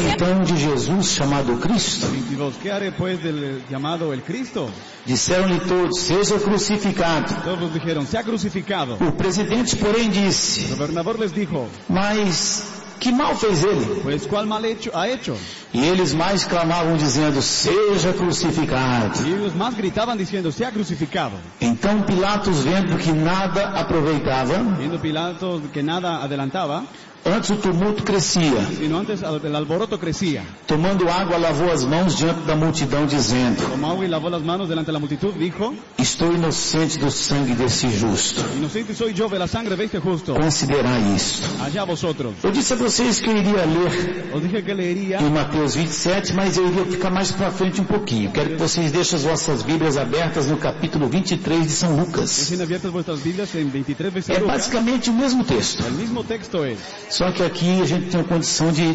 então de Jesus chamado Cristo? 22. ¿Qué haré pues del llamado el Cristo? Disseram-lhe todos, seja crucificado. Todos dijeron, sea crucificado. O presidente, porém, El disse, gobernador les dijo, mas que mal fez ele? pues ¿cuál mal ha hecho? E eles mais clamavam dizendo, seja crucificado. Y ellos más gritaban diciendo, sea crucificado. Então Pilatos, vendo que nada aproveitava, Viendo Pilato que nada adelantaba, antes o tumulto crescia. sino antes el alboroto crecía. Tomando água, lavou as mãos diante da multidão, dizendo, Tomó agua y lavó las manos delante de la multitud, dijo, estou inocente do sangue desse justo. inocente soy yo de la sangre de este justo. Considerai isto. Allá vosotros. Eu disse a vocês que eu iria ler Os dije que leería em Mateus 27, mas eu iria ficar mais para frente um pouquinho. Quero que vocês deixem as vossas Bíblias abertas no capítulo 23 de São Lucas. Dejen abiertas vuestras Biblias en 23 É versículos. basicamente o mesmo texto. El mismo texto es. Só que aqui a gente tem a condição de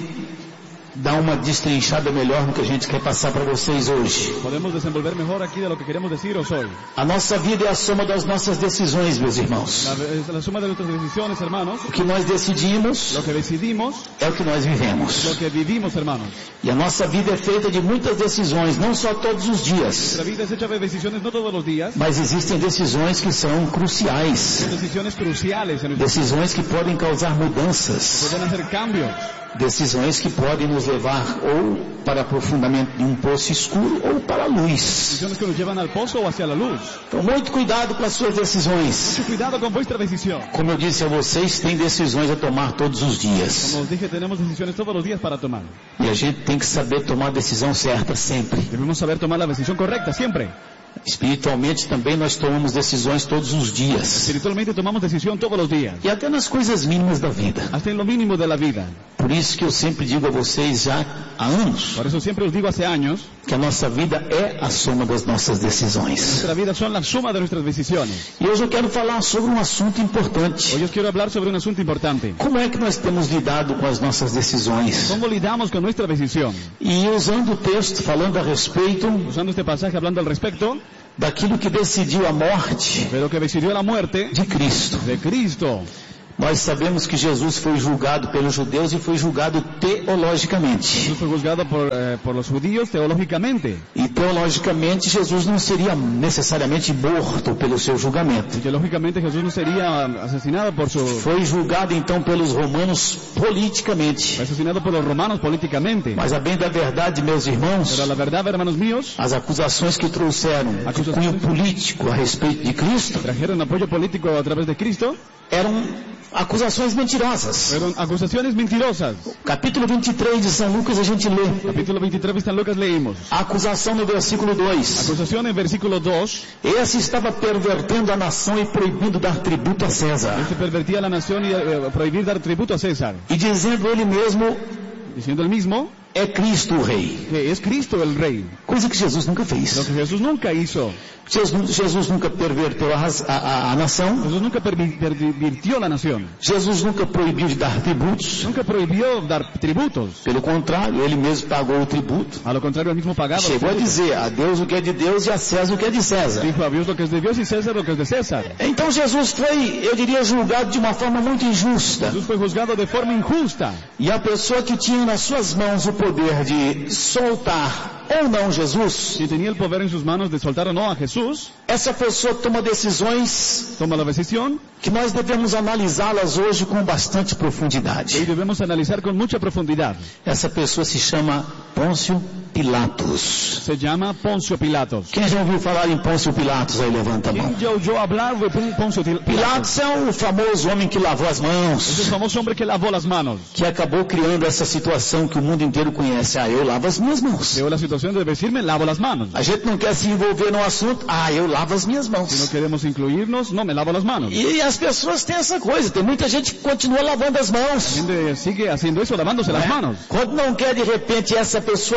dar uma destrinchada melhor no que a gente quer passar para vocês hoje. Podemos desenvolver mejor aquí de lo que queremos deciros hoy. A nossa vida é a soma das nossas decisões, meus irmãos. La suma de nuestras decisiones, hermanos. O que nós decidimos Lo que decidimos, é o que nós vivemos. lo que vivimos, hermanos. E a nossa vida é feita de muitas decisões, não só todos os dias. Nuestra vida es hecha de decisiones no todos los días, Mas existem decisões que são cruciais. son decisiones cruciales en nuestra vida. Decisões que podem causar mudanças. Pueden hacer cambios. Decisões que podem nos levar ou para aprofundamento de um poço escuro ou para a luz. Decisiones que nos llevan al pozo o hacia la luz. Então, muito cuidado com as suas decisões. Mucho cuidado con vuestra decisión. Como eu disse a vocês, tem decisões a tomar todos os dias. Como os dije, tenemos decisiones todos los días para tomar. E a gente tem que saber tomar a decisão certa sempre. Debemos saber tomar la decisión correcta siempre. Espiritualmente também nós tomamos decisões todos os dias. Espiritualmente tomamos decisión todos los días. E até nas coisas mínimas da vida. Hasta en lo mínimo de la vida. Por isso que eu sempre digo a vocês já há anos, Por eso siempre os digo hace años, que a nossa vida é a soma das nossas decisões. nuestra vida son la suma de nuestras decisiones. E hoje eu quero falar sobre um assunto importante. Hoy os quiero hablar sobre un asunto importante. Como é que nós temos lidado com as nossas decisões? ¿Cómo lidamos con nuestra decisión? E usando o texto, falando a respeito Usando este pasaje, hablando al respecto, daquilo que decidiu a morte de lo que decidió la muerte de Cristo. de Cristo. Nós sabemos que Jesus foi julgado pelos judeus e foi julgado teologicamente. Jesús fue juzgado por los judíos teológicamente. E teologicamente Jesus não seria necessariamente morto pelo seu julgamento. Y teológicamente Jesús no sería asesinado por su... Foi julgado então pelos romanos politicamente. Fue asesinado por los romanos políticamente. Mas a bem da verdade, meus irmãos, Pero la verdad, hermanos míos, as acusações que trouxeram de cunho político a respeito de Cristo trajeron apoyo político a través de Cristo. eram acusações mentirosas. Fueron acusaciones mentirosas. Capítulo 23 de São Lucas a gente lê. Capítulo 23 de San Lucas leímos. A acusação no versículo 2. Acusación en versículo 2. Esse estava pervertendo a nação e proibindo dar tributo a César. Este pervertía a la nación y prohibir dar tributo a César. E dizendo ele mesmo, Diciendo él mismo é Cristo o rei. que es Cristo el rey. Coisa que Jesus nunca Lo fez. que Jesús nunca hizo. Jesus nunca perverteu a nação. Jesús nunca pervirtió la nación. Jesus nunca proibiu de dar tributos. Nunca prohibió dar tributos. Pelo contrário, ele mesmo pagou o tributo. A lo contrario, él mismo pagaba los Chegou a tributos. dizer, a Deus o que é de Deus e a César o que é de César. Dijo a Dios lo que es de Dios y César lo que es de César. Então Jesus foi, eu diria, julgado de uma forma muito injusta. Jesús fue juzgado de forma injusta. E a pessoa que tinha nas suas mãos o poder de soltar ou não Jesus, Si tenía el poder en sus manos de soltar o no a Jesús, essa pessoa toma decisões toma la decisión que nós devemos analisá-las hoje com bastante y profundidade. debemos analizar con mucha profundidad. Essa pessoa se chama Pôncio Pilatos. Se llama Poncio Pilatos. Quem já ouviu falar em Pôncio Pilatos? Aí levanta a mão. ¿Quién ya oyó hablar de Poncio Pilatos? Pilatos é o famoso homem que lavou as Es el mãos, famoso hombre que lavó las manos. que acabou criando essa situação que o mundo inteiro conhece. Ah, eu lavo as minhas mãos. Creó la situación de decirme, lavo las manos. A gente não quer se envolver no assunto. Ah, eu lavo as minhas Si no mãos. queremos incluirnos, no, me lavo las manos. E as pessoas têm essa coisa. Tem muita gente que continua lavando as La mãos. gente sigue haciendo eso, lavándose las manos. Quando não quer de repente essa pessoa mesma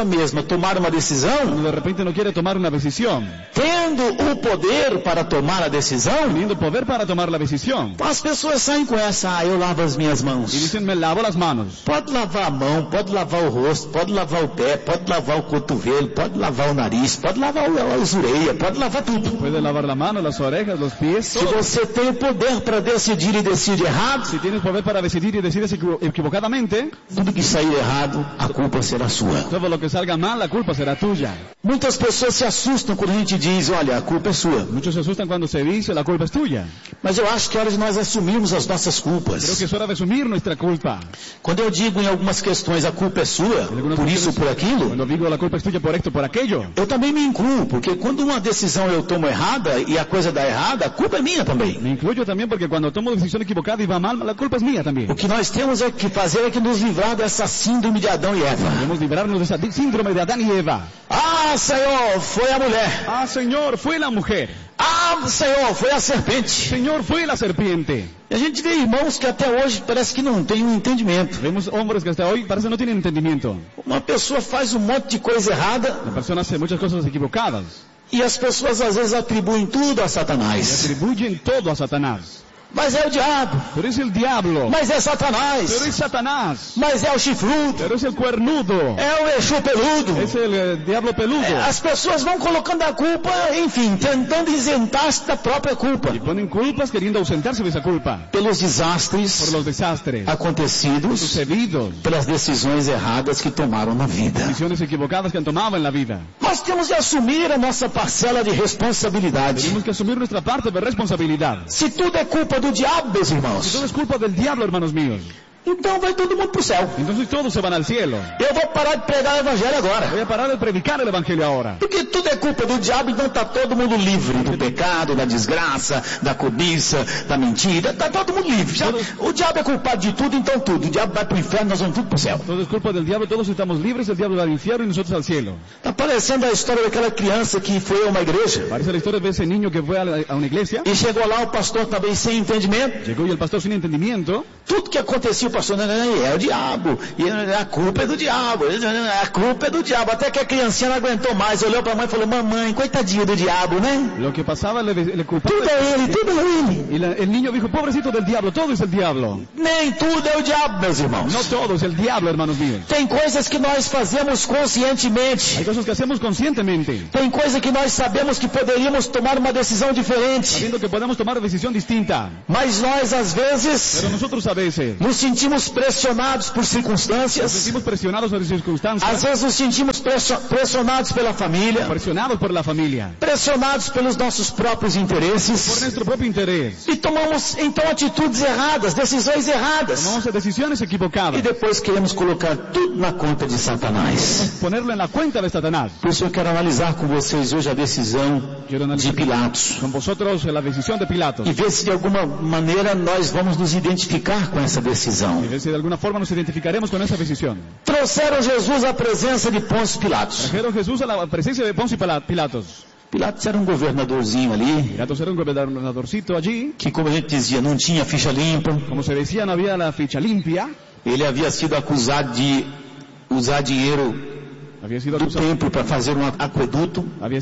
tomar uma decisão, de repente no quiere tomar una decisión, tendo o poder para tomar a decisão, teniendo poder para tomar la decisión, as pessoas saem com essa, eu lavo as minhas mãos. y dicen, me lavo las manos. Pode lavar a mão, pode lavar o rosto, pode lavar o pé, pode lavar o cotovelo, pode lavar o nariz, pode lavar as orelhas, pode lavar tudo. Puedes lavar la mano, las orejas, los pies, Se todo. você tem o poder para decidir e decide errado, Si tienes poder para decidir y decides equivocadamente, tudo que sair errado, a culpa será sua. todo lo que salga mal, la culpa será tuya. Muitas pessoas se assustam quando a gente diz, olha, a culpa é sua. Muchos se asustan cuando se dice, la culpa es tuya. Mas eu acho que é hora de nós assumirmos as nossas Creo que culpas. es hora de asumir nuestra culpa. Quando eu digo em algumas questões, a culpa é sua, por isso ou por aquilo, Cuando digo, la culpa es tuya por esto, por aquello. eu também me incluo, porque quando uma decisão eu tomo errada e a coisa dá errada, a culpa é minha também. Me incluyo también porque cuando tomo decisión equivocada y va mal, la culpa es mía también. O que nós temos é que fazer é que nos livrar dessa síndrome de Adão e Eva. Debemos librarnos de esa síndrome de Adán y Eva. Ah, Senhor, foi a mulher. Ah, Señor, fue la mujer. Ah, Senhor, foi a serpente. Señor, fue la serpiente. E a gente vê irmãos que até hoje parece que não tem um entendimento. Vemos hombres que hasta hoy parece no tienen entendimiento. Uma pessoa faz um monte de coisa errada La persona hace muchas cosas equivocadas e as pessoas às vezes atribuem tudo a y Satanás. atribuyen todo a Satanás. Mas é o diabo, Pero es el diablo. mas é Pero Satanás, es Satanás. mas é o chifrudo, Pero es el cuernudo. é o Exu peludo. Es el diablo peludo. As pessoas vão colocando a culpa, enfim, tentando isentar-se da própria culpa. Y ponen culpas queriendo ausentarse de esa culpa. Pelos Por desastres los desastres acontecidos, sucedidos. pelas decisões erradas que tomaram na vida. Decisiones equivocadas que han tomado en la vida. Nós temos de assumir a nossa parcela de responsabilidade. Tenemos que asumir nuestra parte de responsabilidad. Se tudo é culpa do diabo, meus Si irmãos, todo es culpa del diablo, hermanos míos, então vai todo mundo pro céu. entonces todos se van al cielo. Eu vou parar de pregar o evangelho agora. Voy a parar de predicar el evangelio ahora. Porque tudo é culpa do diabo, então está todo mundo livre do pecado, da desgraça, da cobiça, da mentira. Está todo mundo livre. Já, o diabo é culpado de tudo, então tudo. O diabo vai para o inferno, nós vamos tudo para o céu. Todo es culpa del diablo, todos estamos libres, el diablo va al infierno y nosotros al cielo. Está parecendo a história daquela criança que foi a uma igreja Parece la historia de ese niño que fue a una iglesia, e chegou lá o pastor também sem entendimento. llegó y el pastor sin entendimiento, Tudo que acontecia, o pastor, não, é o diabo, e a culpa é do diabo, a culpa é do diabo. Até que a criancinha não aguentou mais, olhou para a mãe e falou, mamãe, coitadinho do diabo, né? lo que pasaba le culpaba. Tudo é ele, tudo é ele. Y el niño dijo, pobrecito del diablo, todo es el diablo. Nem tudo é o diabo, meus irmãos. No todo es el diablo, hermanos míos. Tem coisas que nós fazemos conscientemente. Hay cosas que hacemos conscientemente, Tem coisa que nós sabemos que poderíamos tomar uma decisão diferente. sabiendo que podemos tomar decisión distinta. Mas nós, às vezes, Pero nosotros a veces nos sentimos pressionados por nos circunstâncias. sentimos presionados por Às circunstancias, vezes nos sentimos pressionados pela família. presionados por la familia, Pressionados pelos nossos próprios por interesses. nuestro propio interés. E tomamos, então, atitudes erradas, decisões erradas. Tomamos decisiones equivocadas. E depois queremos colocar tudo na conta de Satanás. Ponerlo en la cuenta de Satanás. Por isso eu quero analisar com vocês hoje a decisão Quiero de analizar Pilatos. con vosotros la decisión de Pilatos. E ver se de alguma maneira nós vamos nos identificar com essa decisão. Y ver si de alguna forma nos identificaremos con esa decisión. Trouxeram Jesus à presença de Pôncio Pilatos. Trajeron Jesús a la presencia de Poncio Pilatos. Pilatos era um governadorzinho ali, Pilatos era un gobernadorcito allí. que como a gente dizia, não tinha ficha limpa. Como se decía, no había la ficha limpia. Ele havia sido acusado de usar dinheiro Había sido do acusado, templo para fazer um aqueduto,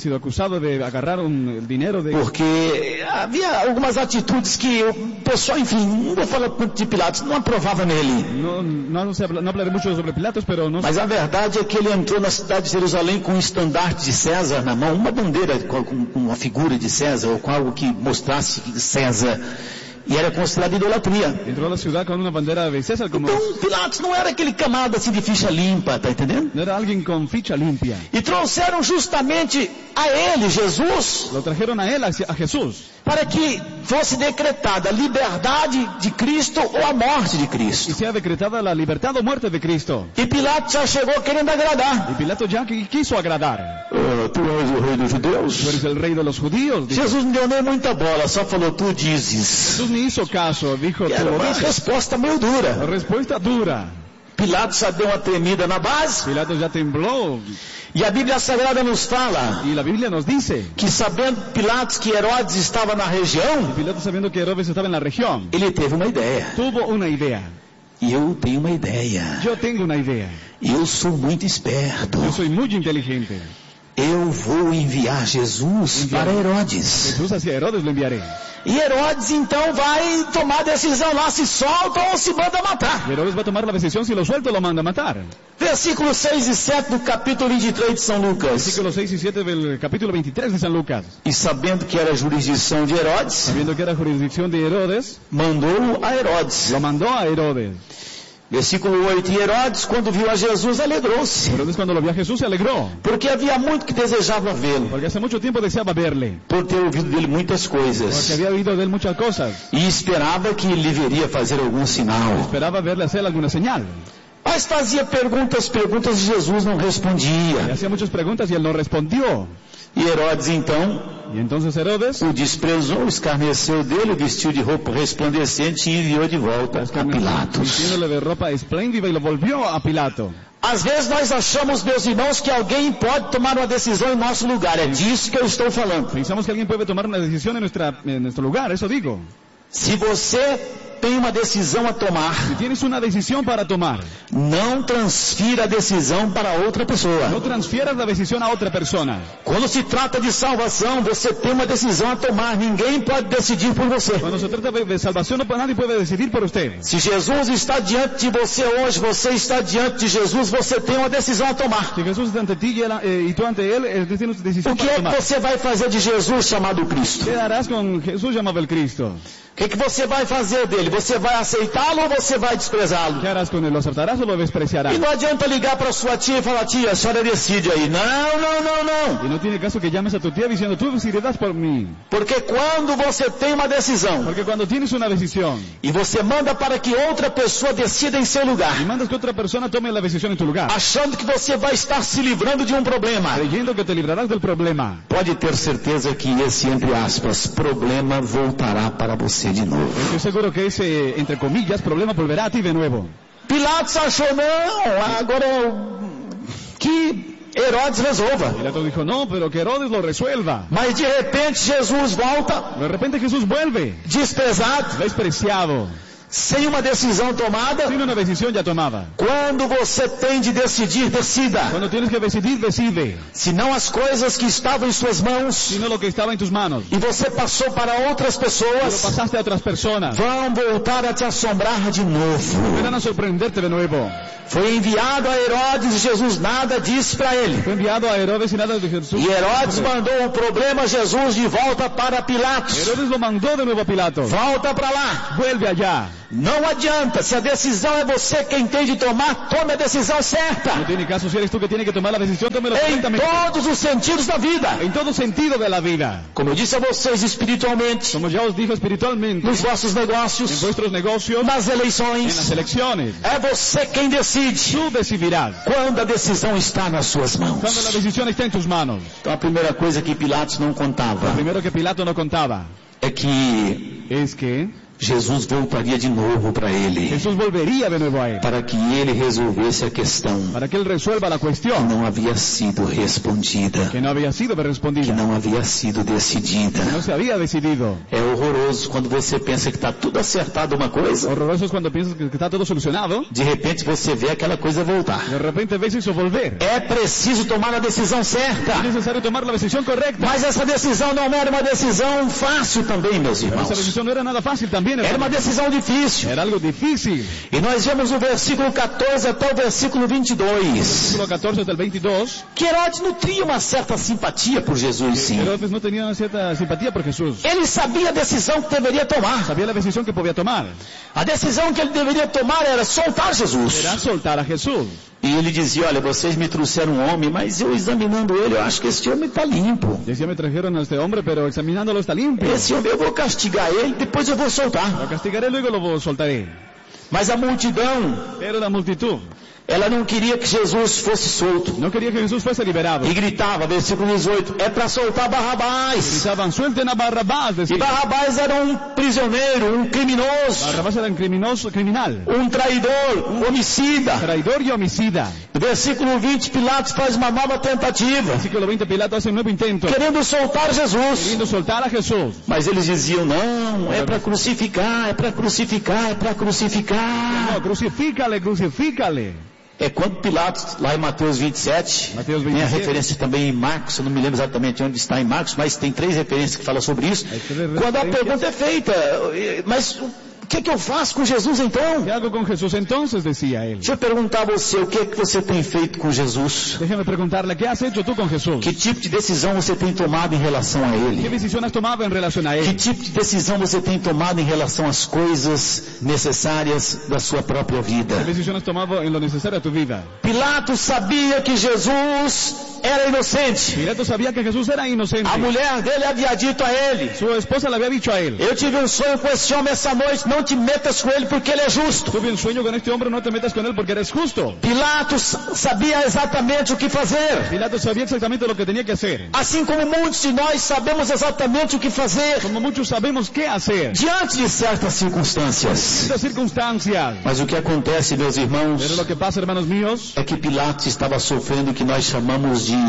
de agarrar el dinero de... porque havia algumas atitudes que o pessoal, enfim, não vou falar muito de Pilatos, não aprovava nele. No hablaré mucho sobre Pilatos, pero no. Mas a verdade é que ele entrou na cidade de Jerusalém com um estandarte de César na mão, uma bandeira com uma figura de César, ou com algo que mostrasse César, e era considerado idolatria. Entró a la ciudad con una bandera de César, como Então Pilatos não era aquele camarada assim de ficha limpa, tá entendendo? no era alguien con ficha limpia. E trouxeram justamente a ele, Jesus, Lo trajeron a él, a Jesús, para que fosse decretada a liberdade de Cristo ou a morte de y Cristo. sea decretada la libertad o muerte de Cristo. E Pilatos já chegou querendo agradar. Y Pilato ya quiso agradar. Tu és o rei dos Tú judeus? eres el rey de los judíos. Dijo. Jesus não deu nem muita bola, só falou, tu dizes. Jesús ni hizo caso, dijo, E era tú lo uma dices. resposta meio dura. Respuesta dura. Pilatos já deu uma tremida na base. Pilato ya tembló. E a Bíblia Sagrada nos fala Y la Biblia nos dice, que sabendo Pilatos que Herodes estava na região, Pilato sabiendo que Herodes estaba en la región, ele teve uma ideia. tuvo una idea. Eu tenho uma ideia. Yo tengo una idea. Eu sou muito esperto. Yo soy muy inteligente. Eu vou enviar Jesus para Herodes. Jesús hacia Herodes lo enviaré. E Herodes então vai tomar a decisão lá, se solta ou se manda matar. Y Herodes va a tomar la decisión, si lo suelta lo manda a matar. Versículos 6 e 7 do capítulo 23 de São Lucas. Versículos 6 y 7 del capítulo 23 de San Lucas. E sabendo que era a jurisdição de Herodes, Sabiendo que era jurisdicción de Herodes, mandou a Herodes. lo mandó a Herodes. Versículo 8, e Herodes, quando viu a Jesus, alegrou-se, Herodes cuando lo vio a Jesús se alegró, porque havia muito que desejava vê-lo, porque hace mucho tiempo deseaba verle, por ter ouvido dele muitas porque coisas, había oído de él muchas cosas, e esperava que lhe veria fazer algum sinal. esperaba verle hacer alguna señal. Mas fazia perguntas e Jesus não Le respondia. hacía muchas preguntas y él no respondió. E Herodes então Y entonces Herodes o desprezou, escarneceu dele, vestiu de roupa resplandecente e enviou de volta a Pilatos. vistiéndole de ropa espléndida y lo volvió a Pilato. Às vezes nós achamos, meus irmãos, que alguém pode tomar uma decisão em nosso lugar. É disso que eu estou falando. Pensamos que alguien puede tomar una decisión en nuestro lugar, eso digo. Se você tem uma decisão a tomar, Si tienes una decisión para tomar, não transfira a decisão para outra pessoa. no transfieras la decisión a otra persona. Quando se trata de salvação, você tem uma decisão a tomar. Ninguém pode decidir por você. Cuando se trata de salvación, nadie puede decidir por usted. Se Jesus está diante de você hoje, você está diante de Jesus, você tem uma decisão a tomar. Si Jesús está ante ti y tú ante él, tienes O decisión que para é que tomar. você vai fazer de Jesus chamado Cristo? ¿Qué harás con Jesús llamado el Cristo? O que é que você vai fazer dele? Você vai aceitá-lo ou você vai desprezá-lo? ¿Qué harás con él? ¿Lo aceptarás o lo despreciarás? E não adianta ligar para sua tia e falar, tia, a senhora decide aí. Não. Y no tiene caso que llames a tu tía diciendo, tú decidirás por mí. Porque quando você tem uma decisão Porque cuando tienes una decisión e você manda para que outra pessoa decida em seu lugar, y mandas que otra persona tome la decisión en tu lugar, achando que você vai estar se livrando de um problema, creyendo que te librarás del problema, pode ter certeza que esse, entre aspas, problema voltará para você de novo. estoy seguro que ese, entre comillas, problema volverá a ti de nuevo. Pilatos achou, não, agora que Herodes resolva. Pilato dijo, no, pero que Herodes lo resuelva. Mas de repente Jesus volta, De repente Jesús vuelve, desprezado, despreciado, sem uma decisão tomada. sin una decisión ya tomada. Quando você tem de decidir, decida. Cuando tienes que decidir, decide. Senão as coisas que estavam em suas mãos Sino lo que estaba en tus manos. e você passou para outras Y lo pessoas, pasaste a otras personas. vão voltar a te assombrar de novo. Volverán a sorprenderte de nuevo. Foi enviado a Herodes e Jesus nada disse para ele. Fue enviado a Herodes y nada de Jesús. E Herodes mandou o problema a Jesus de volta para Pilatos. Herodes lo mandó de nuevo a Pilato. Volta para lá. Vuelve allá. Não adianta. Se a decisão é você quem tem de tomar, tome a decisão certa. No tiene caso si eres tú que tienes que tomar la decisión, tómelo Em correctamente. todos os sentidos da vida. En todo sentido de la vida. Como eu disse a vocês espiritualmente, Como ya os dijo espiritualmente, nos vossos en negócios, vuestros negocios, nas en las eleições, elecciones, é você quem decide. tú decidirás. Quando a decisão está nas suas Cuando la mãos. decisión está en tus manos. Então a primeira coisa que Pilatos não contava Lo primero que Pilato no contaba é que es que Jesus voltaria de novo para ele, Jesús volvería de nuevo a él, para que ele resolvesse a questão para que él resuelva la que cuestión não havia sido respondida, que no había sido que respondida, não havia sido decidida. no se había decidido. É horroroso quando você pensa que está tudo acertado uma coisa, Horroroso es cuando piensas que está todo solucionado, de repente você vê aquela coisa voltar. de repente ves eso volver. É preciso tomar a decisão certa, Es necesario tomar la decisión correcta. mas essa decisão não era uma decisão fácil também, meus Pero esa irmãos. decisión no era nada fácil también, Era uma hermano. decisão difícil. Era algo difícil. E nós vemos no versículo 14 até o versículo 22, Versículo 14 hasta el 22. que Herodes nutria uma certa simpatia por Jesus, sim. Herodes no tenía una cierta simpatía por Jesús. Ele sabia a decisão que deveria tomar. Sabía la decisión que podía tomar. A decisão que ele deveria tomar era soltar Jesus. Era soltar a Jesús. E ele dizia, olha, vocês me trouxeram um homem, mas eu examinando ele, eu acho que esse homem está limpo. Decía, me trajeron a este hombre, pero examinándolo está limpio. Esse homem, eu vou castigar ele, depois eu vou soltar. Lo castigaré, luego lo soltaré. Mas a multidão Pero la multitud Ela não queria que Jesus fosse solto. No quería que Jesús fuese liberado. E gritava, versículo 18, é para soltar Barrabás. Gritaban, suelten a Barrabás, E decían. Barrabás era um prisioneiro, um criminoso, Barrabás era un criminal, um traidor, um homicida. traidor y homicida. No versículo 20, Pilatos faz uma nova tentativa, Versículo 20, Pilato hace un nuevo intento, querendo soltar Jesus. queriendo soltar a Jesús. Mas eles diziam, não, é para crucificar, é para crucificar, é para crucificar. No, crucifícale, crucifícale. É quando Pilatos, lá em Mateus 27, Mateus tem a 27. referência também em Marcos, eu não me lembro exatamente onde está em Marcos, mas tem 3 referências que falam sobre isso. Quando a pergunta é feita, mas o que eu faço com Jesus então? ¿Qué hago con Jesús entonces? Decía él. Deixa eu perguntar a você, o que você tem feito com Jesus? Déjame preguntarle, ¿qué has hecho tú con Jesús? Que tipo de decisão você tem tomado em relação a ¿Qué Ele? decisión has tomado en relación a Que él? tipo de decisão você tem tomado em relação às coisas necessárias da sua própria vida? ¿Qué decisión has tomado en lo necesario a tu vida? Pilatos sabia que Jesus era inocente. Pilato sabía que Jesús era inocente. A mulher dele havia dito a ele, Su esposa le había dicho a él, eu tive um sonho com esse homem essa noite, não te metas com ele porque ele é justo. tuve un sueño con este hombre, no te metas con él porque eres justo. Pilatos sabia exatamente o que fazer. Pilato sabía exactamente lo que tenía que hacer. Assim como muitos de nós sabemos exatamente o que fazer Como muchos sabemos qué hacer diante de certas circunstâncias. en estas circunstancias. Mas o que acontece, meus irmãos, Pero lo que pasa, hermanos míos, é que Pilatos estava sofrendo o que nós chamamos de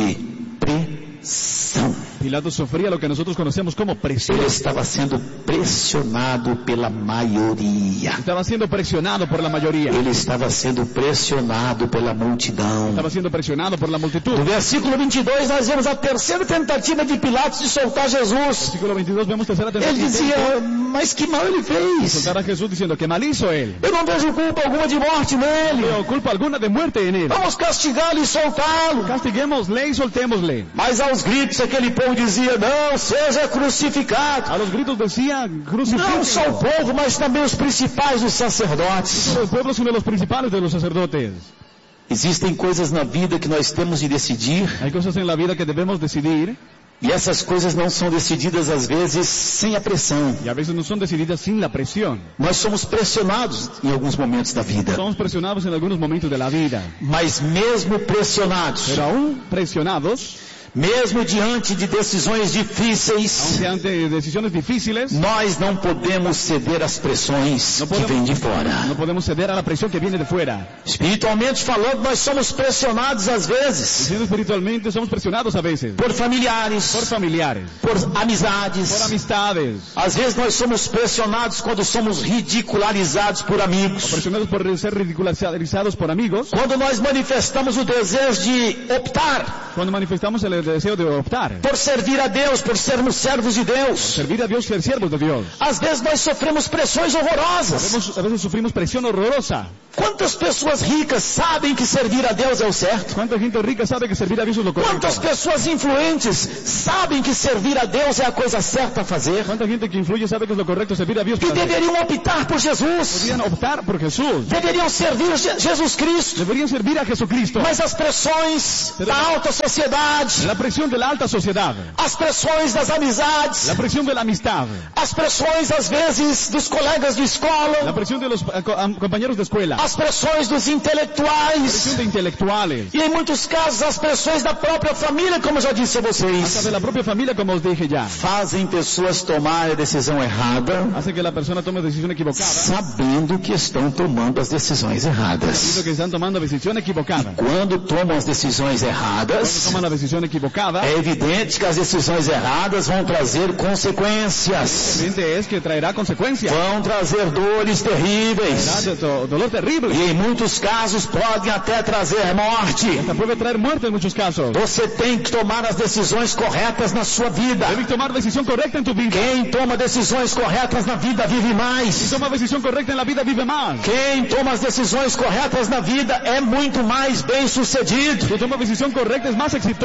pressão. Pilato sufría lo que nosotros conocemos como presión. Ele estava sendo pressionado pela maioria. Estaba siendo presionado por la mayoría. Ele estava sendo pressionado pela multidão. Estaba siendo presionado por la multitud. No versículo 22 nós vemos a terceira tentativa de Pilatos de soltar Jesus. Versículo 22 vemos tercera Ele tentativa. dizia, mas que mal ele fez. Soltar a Jesús diciendo que mal hizo él. Eu não vejo culpa alguma de morte No nele. veo culpa alguna de muerte en él. Vamos castigá-lo e soltá-lo. Castiguémosle y soltémosle. Mas aos gritos aquele povo dizia, não, seja crucificado. A los gritos decía, Não só o crucifíquenlo. povo, mas também os principais dos sacerdotes. Los pueblos sino los principales de los sacerdotes. Existem coisas na vida que nós temos de decidir, Hay cosas en la vida que debemos decidir e essas coisas não são decididas às vezes sem a pressão. y a veces no son decididas sin la presión. Nós somos pressionados em alguns momentos da vida, Somos presionados en algunos momentos de la vida. mas mesmo pressionados, Pero aún presionados, mesmo diante de decisões difíceis, aunque ante decisiones difíciles, nós não podemos ceder às pressões Não que podemos- vêm de fora. no podemos ceder a la presión que viene de fuera. Espiritualmente falando, nós somos pressionados às vezes Diciendo espiritualmente, somos presionados a veces por familiares, por familiares, por por amizades. amistades, Às vezes nós somos pressionados quando somos ridicularizados por amigos. presionados por ser ridicularizados por amigos, Quando nós manifestamos o desejo de optar cuando manifestamos el deseo de optar, por servir a Deus, por sermos servos de Deus. servir a Dios, ser siervos de Dios. Às vezes nós sofremos pressões horrorosas. A veces sufrimos presión horrorosa. Quantas pessoas ricas sabem que servir a Deus é o certo? ¿Cuánta gente rica sabe que servir a Dios es lo correcto? Quantas pessoas influentes sabem que servir a Deus é a coisa certa a fazer? ¿Cuánta gente que influye sabe que es lo correcto servir a Dios? Que para hacer? deveriam optar por Jesus. Podrían optar por Jesús. Deveriam servir Jesus Cristo. Deberían servir a Jesucristo. Mas as pressões da alta sociedade, La presión de la alta sociedad, as pressões das amizades, la presión de la amistad, as pressões às vezes dos colegas de la escola, presión de los compañeros de escuela, as pressões dos la intelectuais presión de intelectuales, e em muitos casos as pressões da própria família, como eu já disse a hasta vocês, de la propia familia, como os dije ya, fazem pessoas tomar a decisão errada, hace que la persona tome decisión equivocada, sabendo que estão tomando as decisões sabiendo erradas. que están tomando decisión equivocada. Quando tomam as decisões Cuando erradas, toman la decisión equivocada, é evidente que as decisões erradas vão trazer consequências, evidente es que traerá consecuencias, vão trazer dores terríveis traerá dolor terrible, e em muitos casos podem até trazer morte. hasta puede traer muerte en muchos casos. Você tem que tomar as decisões corretas na sua vida. Debes tomar decisión correcta en tu vida. Quem toma decisões corretas na vida vive Si mais. toma decisión correcta en la vida, vive más. Quem toma as decisões corretas na vida é muito mais bem sucedido. Si toma decisión correcta, es más exitoso.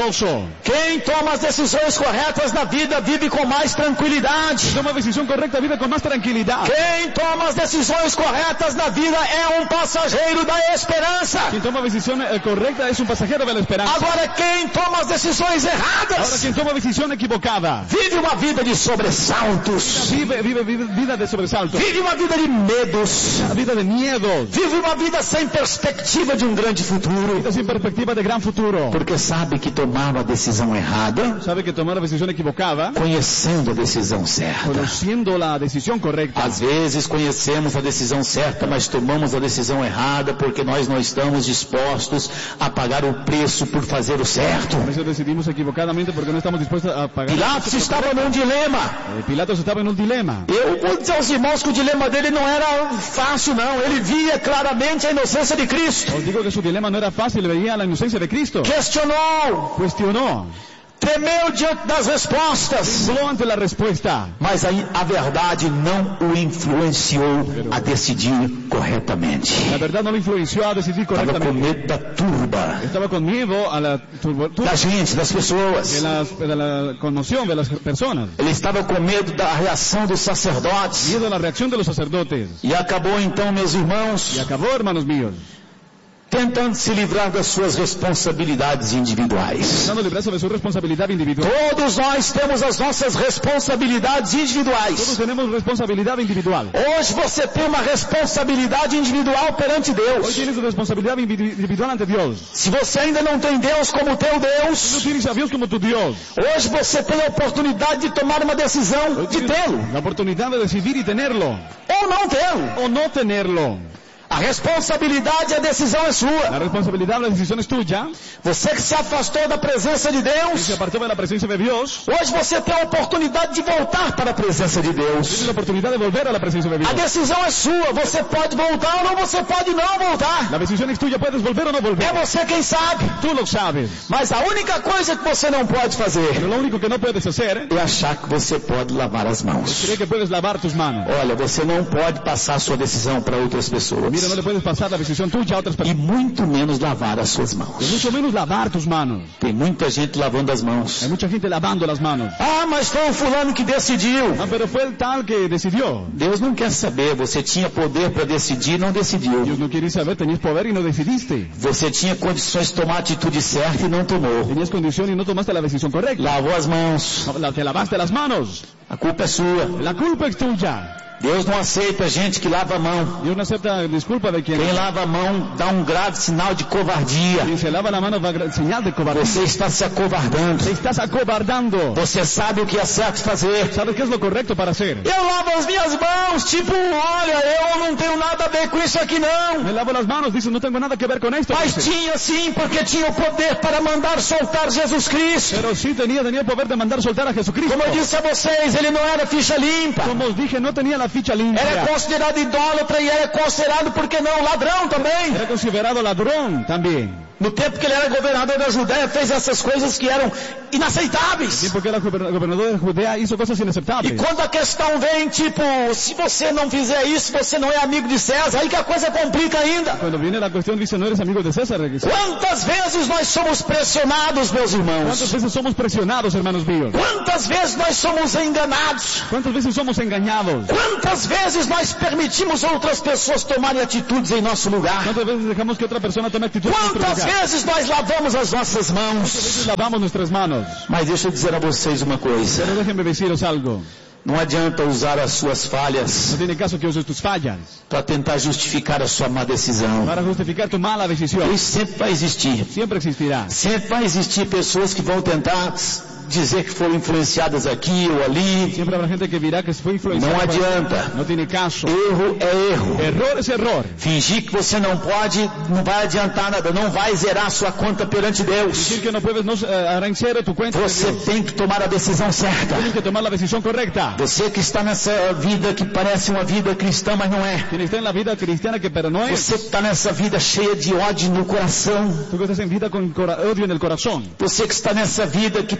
miedo. Quem toma as decisões corretas na vida vive com mais tranquilidade. Toma decisión correcta, vive con más tranquilidad. Quem toma as decisões corretas na vida é um passageiro da esperança. Quien toma decisión correcta es un pasajero de la esperanza. Agora, quem toma as decisões Ahora, erradas quien toma decisión equivocada, vive uma vida de sobressaltos, vive vida de sobresalto, vive uma vida de medos, una vida de miedos, vive uma vida sem perspectiva de um grande futuro, vida sin perspectiva de gran futuro. porque sabe que tomava a decisão errada, Sabe que tomar la decisión equivocada, conhecendo a decisão certa. conociendo la decisión correcta. Às vezes conhecemos a decisão certa, mas tomamos a decisão errada porque nós não estamos dispostos a pagar o preço por fazer o certo. A veces decidimos equivocadamente porque no estamos dispuestos a pagar. Pilatos estava num dilema. Pilatos estaba en un dilema. Eu vou dizer aos irmãos que o dilema dele não era fácil, não. Ele via claramente a inocência de Cristo. Os digo que su dilema no era fácil, veía la inocencia de Cristo. Questionou, Cuestionó, tremeu diante das respostas. tembló ante la respuesta. Mas aí a verdade não o influenciou a decidir corretamente. La verdad no lo influenció a decidir Estava com correctamente. medo da turba, Estaba con miedo a la da gente, das pessoas. de la conmoción de las personas. Ele estava com medo da reação dos sacerdotes. Miedo a la reacción de los sacerdotes. E acabou então, meus Y irmãos, acabó, hermanos míos, tentando se livrar das suas responsabilidades individuais. dando libreza de su responsabilidad individual. Todos nós temos as nossas responsabilidades Todos individuais. tenemos responsabilidad individual. Hoje você tem uma responsabilidade individual perante Hoy Deus. tienes responsabilidad individual ante Dios. Se você ainda não tem Deus como teu No Deus, tienes a Dios como tu Dios. hoje você tem a oportunidade de tomar uma decisão de tê-lo La oportunidad de decidir y tenerlo. ou não tê-lo. O no tenerlo. A responsabilidade e a decisão é sua. La responsabilidad, la decisión es tuya. Você que se afastou da presença de Y se Deus, apartó de la presencia de Dios. hoje você tem a oportunidade de voltar para a presença de Tienes Deus. la oportunidad de volver a la presencia de Dios. A decisão é sua. Você pode voltar ou você pode não voltar. La decisión es tuya, puedes volver o no volver. É você quem sabe. Tú lo sabes. Mas a única coisa que você não pode fazer Pero lo único que no puedes hacer é achar que você pode lavar as es mãos. creer que puedes lavar tus manos. Olha, você não pode passar a sua decisão para outras pessoas. Mira, no le puedes pasar la decisión tuya a otras E personas. muito menos lavar as suas Y mãos. mucho menos lavar tus manos. Tem muita gente lavando as mãos. Hay mucha gente lavando las manos. Ah, mas foi o fulano que decidiu. Ah, pero fue el tal que decidió. Deus não quer saber. Você tinha poder para decidir, não decidiu. Dios no quiere saber, tenías poder y no decidiste. Você tinha condições de tomar a atitude certa e não tomou. Tenías condición y no tomaste la decisión correcta. Lavou as mãos. Te lavaste las manos. A culpa é sua. La culpa es tuya. Deus não aceita gente que lava a mão. Dios no acepta disculpa de quien Quem lava a mão dá um grave sinal de covardia. se lava la mano va a señal de cobardía. Você está se acovardando. Te estás acobardando. Você sabe o que é certo fazer. ¿Sabes qué es lo correcto para hacer? Eu lavo as minhas mãos, tipo, olha, eu não tenho nada a ver com isso aqui não. Me lavo las manos, dices, no tengo nada que ver con esto. Mas dices. tinha sim, porque tinha o poder para mandar soltar Jesus Cristo. Pero sí tenía el poder de mandar soltar a Jesucristo. Como eu disse a vocês, ele não era ficha limpa. Como os dije, no tenía la ficha Era limpia. considerado idólatra e era considerado, por que não, ladrão também. Era considerado ladrón también. No tempo que ele era governador da Judéia, fez essas coisas que eram inaceitáveis. Sí, porque era gobernador de Judea, hizo cosas E inaceptables. quando a questão vem, tipo, se você não fizer isso, você não é amigo de César, aí que a coisa complica ainda. Cuando viene la cuestión, dice, no eres amigo de César. Quantas vezes nós somos pressionados, meus irmãos? ¿Cuántas veces somos presionados, hermanos míos? Quantas vezes nós somos enganados? ¿Cuántas veces somos engañados? Quantas vezes nós permitimos outras pessoas tomarem atitudes em nosso lugar? ¿Cuántas veces dejamos que otra persona tome actitud en nuestro Quantas lugar? vezes nós lavamos as nossas ¿Cuántas mãos? veces lavamos nuestras manos? Mas deixa eu dizer a vocês uma coisa. Pero déjenme deciros algo. Não adianta usar as suas falhas No tiene caso que uses tus fallas para tentar justificar a sua má decisão. para justificar tu mala decisión. Isso sempre vai existir. Siempre existirá. Sempre vai existir pessoas que vão tentar dizer que foram influenciadas aqui ou ali. Siempre habrá gente que dirá que fue influenciado. Não por- adianta. No tiene caso. Erro é erro. Error es error. Fingir que você não pode, não vai adiantar nada. Não vai zerar sua conta perante Deus. Decir que no puedes, no hará en cero tu cuenta de Você Dios. tem que tomar a decisão certa. Tienes que tomar la decisión correcta. Você que está nessa vida que parece uma vida cristã, mas não é. Quien está en la vida cristiana que pero no es. Você que está nessa vida cheia de ódio no coração. Tú que estás en vida con odio en el corazón. Você que está nessa vida que parece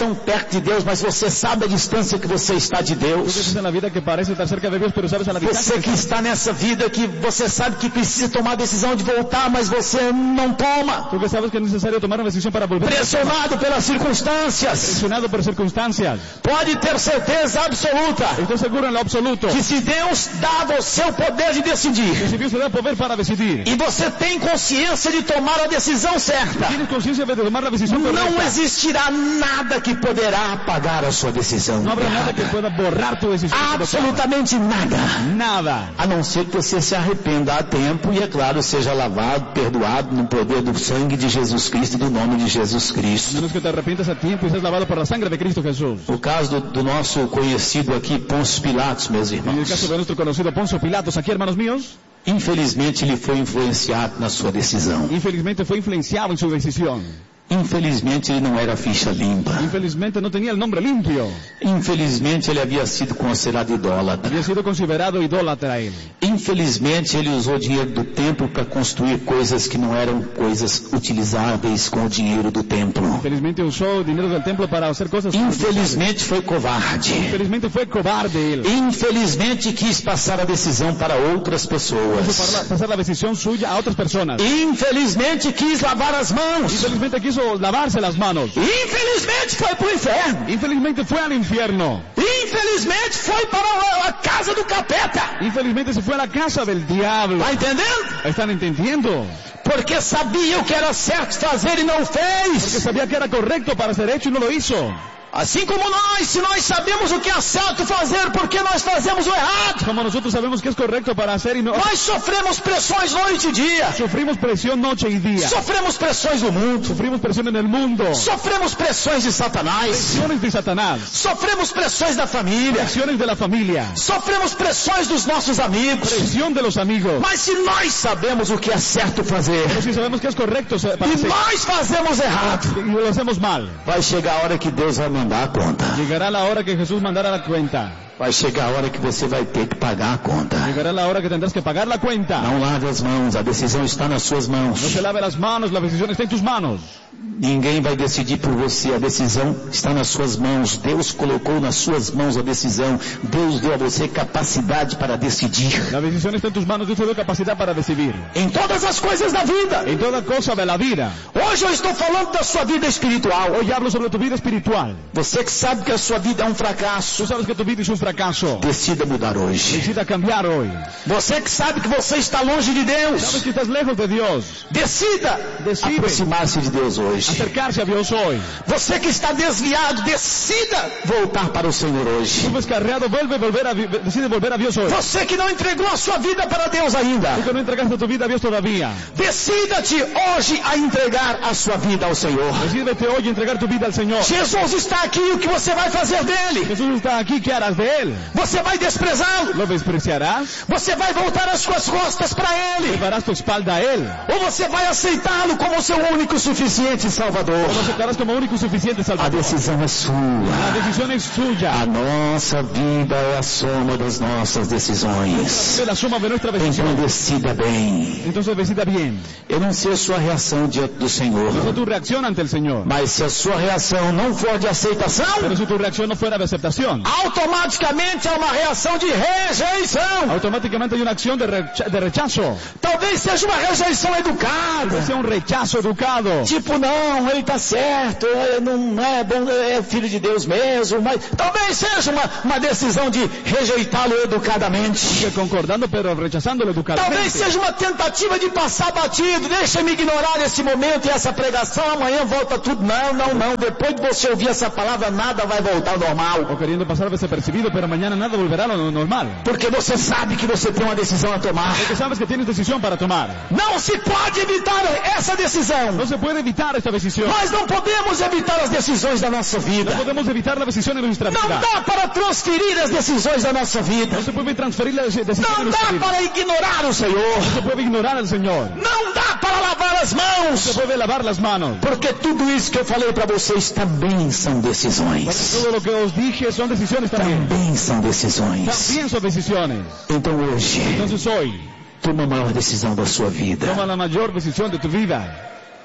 tão perto de Deus, mas você sabe a distância que você está de Tú que Deus. estás en la vida que parece estar cerca de Dios, pero sabes a la distancia. Você que está nessa vida que você sabe que precisa tomar a decisão de voltar, mas você não toma. Tú que sabes que es necesario tomar una decisión para volver. Pressionado pelas circunstâncias. Presionado por circunstancias. Pode ter certeza absoluta Estoy seguro en lo absoluto que se Deus dá a você o poder de que decidir, si Dios te da poder para decidir, e você tem consciência de tomar a decisão certa, tienes conciencia de tomar la decisión não correcta, existirá nada que poderá apagar a sua decisão. no habrá nada que pueda borrar tu decisión. Absolutamente nada. Nada. A não ser que você se arrependa a tempo e, é claro, seja lavado, perdoado no poder do sangue de Jesus Cristo e do nome de Jesus Cristo. Menos que te arrepientas a tiempo y seas lavado por la sangre de Cristo Jesús. O caso do nosso conhecido aqui, Pôncio Pilatos, meus En el caso irmãos. de nuestro conocido Poncio Pilatos, aquí, hermanos míos, Infelizmente, ele foi influenciado na sua decisão. infelizmente fue influenciado en su decisión. Infelizmente, ele não era ficha limpa. Infelizmente no tenía el nombre limpio. Infelizmente, ele havia sido considerado idólatra. Había sido considerado idólatra él. Infelizmente, ele usou dinheiro do templo para construir coisas que não eram coisas utilizáveis com o dinheiro do templo. Infelizmente usó el dinero del templo para hacer cosas. Infelizmente, foi covarde. Infelizmente fue cobarde él. Infelizmente, quis passar a decisão para outras pessoas. Para pasar la decisión suya a otras personas. Infelizmente, quis lavar as mãos. Infelizmente quiso lavarse las manos. Infelizmente, foi para o inferno. Infelizmente fue al infierno. Infelizmente, foi para a casa do capeta. Infelizmente se fue a la casa del diablo. Está entendendo? ¿Están entendiendo? Porque sabia o que era certo fazer e não Porque fez. sabía que era correcto para ser hecho y no lo hizo. Assim como nós, se nós sabemos o que é certo fazer, porque nós fazemos o errado. Como nosotros sabemos que es correcto para hacer y no... Nós sofremos pressões noite e dia. Sufrimos presión noche y día. Sofremos pressões do mundo. Sufrimos presión en el mundo. Sofremos pressões de Satanás. Presiones de Satanás. Sofremos pressões da família. Presiones de la familia. Sofremos pressões dos nossos amigos. Presión de los amigos. Mas se nós sabemos o que é certo fazer, Pero si sabemos que es correcto para e hacer nós fazemos errado, y lo hacemos mal, vai chegar a hora que Deus vai mandar a conta. llegará la hora que Jesús mandará la cuenta. Vai chegar a hora que você vai ter que pagar a conta. Llegará la hora que tendrás que pagar la cuenta. Não lave as mãos, a decisão está nas suas No mãos. se lave las manos, la decisión está en tus manos. Ninguém vai decidir por você, a decisão está nas suas mãos. Deus colocou nas suas mãos a decisão. Deus deu a você capacidade para decidir. La decisión está en tus manos, Dios te dio capacidad para decidir. Em todas as coisas da vida. En toda cosa de la vida. Hoje eu estou falando da sua vida espiritual. Hoy hablo sobre tu vida espiritual. Você que sabe que a sua vida é um fracasso, Tú sabes que tu vida es un fracaso. decida mudar hoje. Decida cambiar hoy. Você que sabe que você está longe de Deus, Sabes que estás lejos de Dios. decida Decide. aproximar-se de Deus hoje. Acercarse a Dios hoy. Você que está desviado, decida voltar para o Senhor hoje. Tú descarriado, decide volver a Dios hoy. Você que não entregou a sua vida para Deus ainda, Tú que no entregaste tu vida a Dios todavía. decida-te hoje a entregar a sua vida ao Senhor. Decídete hoy a entregar tu vida al Señor. Jesus está aqui, o que você vai fazer dele? Jesús está aquí, ¿qué harás de Él? Você vai desprezá-lo? ¿Lo despreciarás? Você vai voltar as suas costas para ele? ¿Llevarás tu espalda a Él? Ou você vai aceitá-lo como seu único e suficiente Salvador? ¿O lo aceptarás como único y suficiente A Salvador? decisão é sua. La decisión es tuya. A nossa vida é a soma das nossas decisões. Es la suma de nuestra Então decisión. decida bem. Entonces decida bien. Eu não sei a sua reação diante do Senhor, No sé tu reacción ante el Señor. mas se a sua reação não for de aceitação, Pero si tu reacción no fuera de aceptación, automaticamente há uma reação de rejeição. automáticamente hay una acción de rechazo. Talvez seja uma rejeição educada. Sea un rechazo educado. Tipo, não, ele está certo, não é bom, é filho de Deus mesmo, mas talvez seja uma decisão de rejeitá-lo educadamente. Que concordando pero rechazándolo Talvez educadamente. seja uma tentativa de passar batido, deixa-me ignorar esse momento e essa pregação, amanhã volta tudo. Não, depois de você ouvir essa palavra, nada vai voltar ao normal. O queriendo pasar desapercibido, pero mañana nada volverá a lo normal. Porque você sabe que você tem uma decisão a tomar. Porque sabes que tienes decisión para tomar. Não se pode evitar essa decisão. No se puede evitar esta decisión. Nós não podemos evitar as decisões da nossa vida. No podemos evitar la decisión en nuestra Não vida. dá para transferir as decisões da nossa vida. No se puede transferir la decisión en Não nuestra dá vida. para ignorar o Senhor. No se puede ignorar al Señor. Não dá para lavar as Se mãos. puede lavar las manos. Porque tudo isso que eu falei para vocês também são decisões. Todo lo que os dije son decisiones también. Também são decisões. También son decisiones. Então hoje, Entonces hoy, toma a maior decisão da sua vida. toma la mayor decisión de tu vida.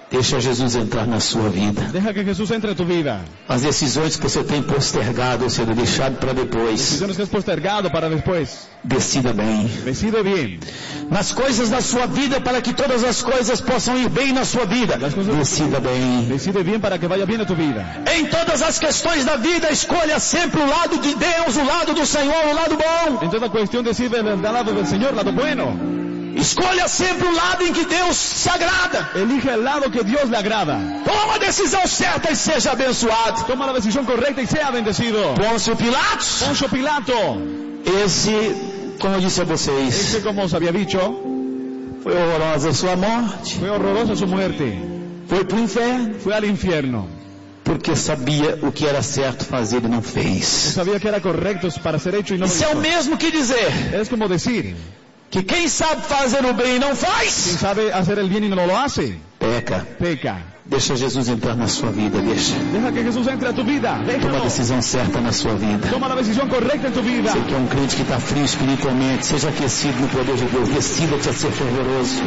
Deixa Jesus entrar na sua vida. Deja que Jesús entre en tu vida. As decisões que você tem postergado, ou seja, deixado para depois. Decisiones que has postergado para después. Decida bem. Decide bien. Nas coisas da sua vida, para que todas as coisas possam ir bem na sua vida. Decida bem. Decide bien para que vaya bien a tu vida. Em todas as questões da vida, escolha sempre o lado de Deus, o lado do Senhor, o lado bom. En toda cuestión decide del lado del Señor, lado bueno. Escolha sempre o lado em que Deus se agrada. Elige el lado que Dios le agrada. Toma a decisão certa e seja abençoado. Toma la decisión correcta y sea bendecido. Pôncio Pilatos. Poncio Pilato. Esse, como eu disse a vocês, Ese, como os había dicho, foi horrorosa a sua morte. fue horrorosa su muerte. Foi para o inferno. Fue al infierno. Porque sabia o que era certo fazer e não fez. Sabía que era correcto para ser hecho y no lo Isso é o hizo. mesmo que dizer Es como decir, que quem sabe fazer o bem e não quien faz, sabe hacer el bien y no lo hace, peca. peca. Deixa Jesus entrar na sua vida, deixa. Deja que Jesús entre a tu vida. Toma a Déjalo. decisão certa na sua vida. Toma la decisión correcta en tu vida. Você que é um crente que está frio espiritualmente, seja aquecido no poder de Deus, decida-te a ser fervoroso.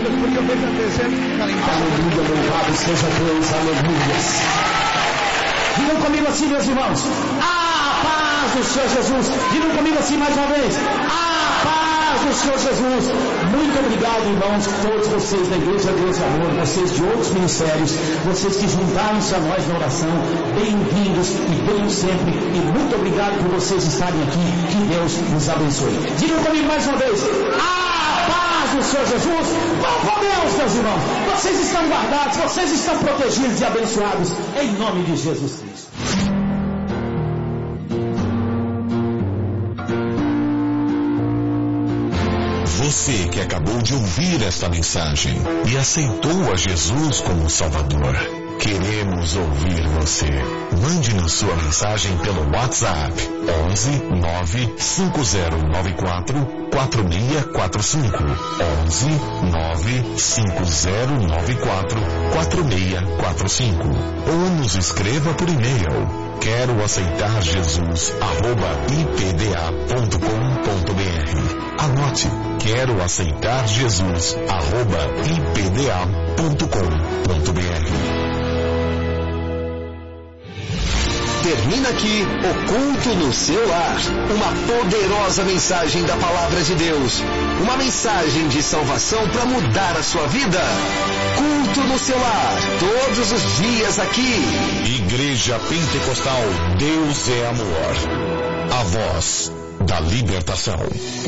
Aleluia, louvado seja Deus, aleluia. Digam comigo assim, meus irmãos. A paz do Senhor Jesus. Digam comigo assim mais uma vez. A paz do Senhor Jesus. Muito obrigado, irmãos, todos vocês da Igreja Deus e Amor, vocês de outros ministérios, vocês que juntaram-se a nós na oração. Bem-vindos e venham sempre. E muito obrigado por vocês estarem aqui. Que Deus nos abençoe. Digam comigo mais uma vez. A paz do Senhor Jesus. Vão com Deus, meus irmãos. Vocês estão guardados, vocês estão protegidos e abençoados. Em nome de Jesus Cristo. Você que acabou de ouvir esta mensagem e aceitou a Jesus como Salvador, queremos ouvir você. Mande-nos sua mensagem pelo WhatsApp 11 9 5094 4645 11 9 5094 4645 ou nos escreva por e-mail quero aceitar Jesus @ipda.com.br. Anote, quero aceitar Jesus @ipda.com.br. Termina aqui o Culto no Seu Lar, uma poderosa mensagem da Palavra de Deus, uma mensagem de salvação para mudar a sua vida. Culto no Seu Lar, todos os dias aqui. Igreja Pentecostal, Deus é Amor, a voz da libertação.